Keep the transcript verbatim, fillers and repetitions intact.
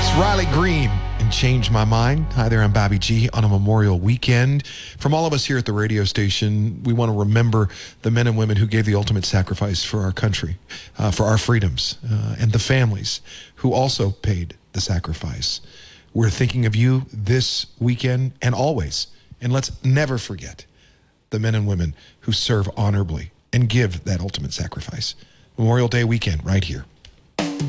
Riley Green and Change My Mind. Hi there, I'm Bobby G on a Memorial Weekend. From all of us here at the radio station, we want to remember the men and women who gave the ultimate sacrifice for our country, uh, for our freedoms, uh, and the families who also paid the sacrifice. We're thinking of you this weekend and always. And let's never forget the men and women who serve honorably and give that ultimate sacrifice. Memorial Day weekend right here.